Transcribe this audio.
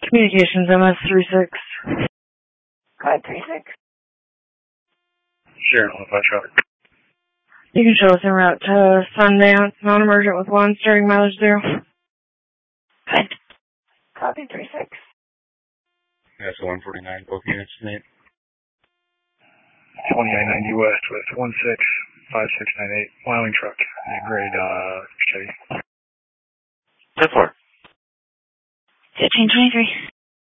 Communications MS-36. 536. Sure, on the truck. You can show us en route to Sundance, non-emergent with 1, starting mileage 0. Good. Copy 36. That's 149, both units, Nate. 2990 West with 165698, Wyoming truck, grade Chevy. 10-4. 1523.